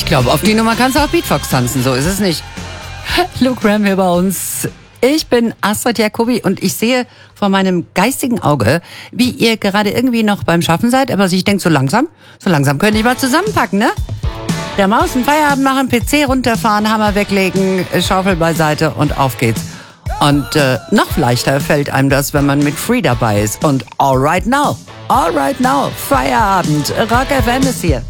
Ich glaube, auf die Nummer kannst du auch Beatbox tanzen, so ist es nicht. Luke Ram hier bei uns. Ich bin Astrid Jacobi und ich sehe vor meinem geistigen Auge, wie ihr gerade irgendwie noch beim Schaffen seid, aber ich denke, so langsam könnt ihr mal zusammenpacken, ne? Der Maus einen Feierabend machen, PC runterfahren, Hammer weglegen, Schaufel beiseite und auf geht's. Und noch leichter fällt einem das, wenn man mit Free dabei ist. Und all right now, Feierabend, Rock FM ist hier.